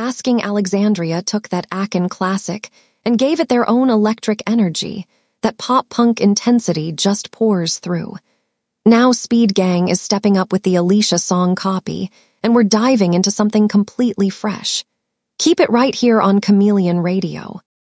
Asking Alexandria took that Akin classic and gave it their own electric energy. That pop-punk intensity just pours through. Now Speed Gang is stepping up with the Alicia song copy, and we're diving into something completely fresh. Keep it right here on Chameleon Radio.